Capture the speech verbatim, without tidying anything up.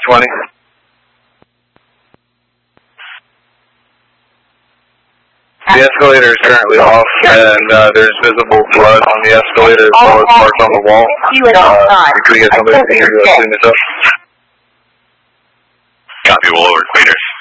twenty. The escalator is currently off, and uh, there's visible blood on the escalator as well as marks on the wall. Uh, can we get somebody to hear you clean this up? Copy, we'll over. Cleaners.